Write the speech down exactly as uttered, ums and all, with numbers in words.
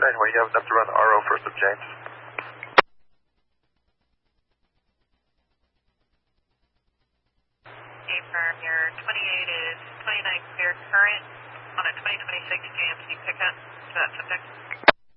Anyway, you have enough to run the R O first of James. Affirm, your twenty-eight is twenty-nine clear current on a twenty twenty-six G M C pickup to that subject.